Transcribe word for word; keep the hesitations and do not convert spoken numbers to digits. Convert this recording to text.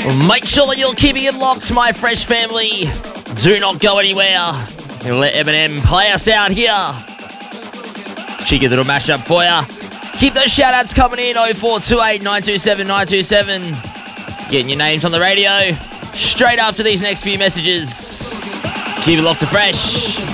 Make sure that you're keeping it locked, my Fresh family. Do not go anywhere. And let Eminem play us out here. Cheeky little mashup for ya. Keep those shout-outs coming in. oh four two eight, nine two seven, nine two seven. Getting your names on the radio straight after these next few messages. Keep it locked to Fresh.